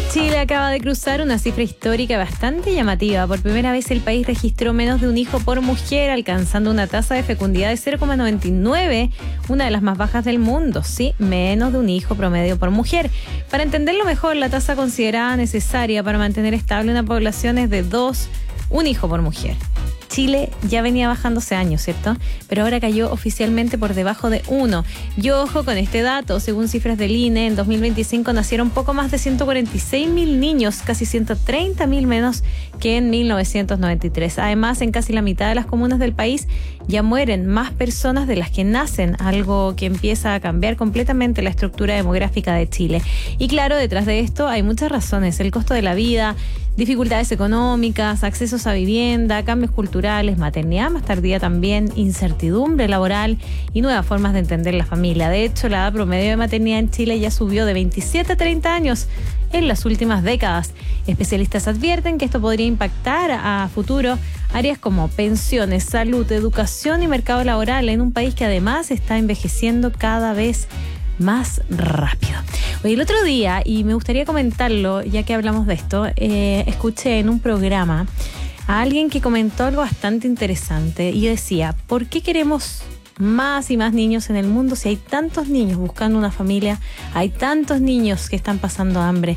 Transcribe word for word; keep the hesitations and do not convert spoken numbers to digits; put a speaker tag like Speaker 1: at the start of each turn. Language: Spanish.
Speaker 1: Chile acaba de cruzar una cifra histórica bastante llamativa. Por primera vez el país registró menos de un hijo por mujer, alcanzando una tasa de fecundidad de cero coma noventa y nueve, una de las más bajas del mundo. Sí, menos de un hijo promedio por mujer. Para entenderlo mejor, la tasa considerada necesaria para mantener estable una población es de dos, un hijo por mujer. Chile ya venía bajando hace años, ¿cierto? Pero ahora cayó oficialmente por debajo de uno. Y ojo con este dato, según cifras del I N E, en dos mil veinticinco nacieron poco más de ciento cuarenta y seis mil niños, casi ciento treinta mil menos que en mil novecientos noventa y tres. Además, en casi la mitad de las comunas del país ya mueren más personas de las que nacen, algo que empieza a cambiar completamente la estructura demográfica de Chile. Y claro, detrás de esto hay muchas razones: el costo de la vida, dificultades económicas, accesos a vivienda, cambios culturales, maternidad más tardía también, incertidumbre laboral y nuevas formas de entender la familia. De hecho, la edad promedio de maternidad en Chile ya subió de veintisiete a treinta años en las últimas décadas. Especialistas advierten que esto podría impactar a futuro áreas como pensiones, salud, educación y mercado laboral en un país que además está envejeciendo cada vez más rápido. Oye, el otro día, y me gustaría comentarlo ya que hablamos de esto, eh, escuché en un programa a alguien que comentó algo bastante interesante y decía: ¿por qué queremos más y más niños en el mundo si hay tantos niños buscando una familia, hay tantos niños que están pasando hambre?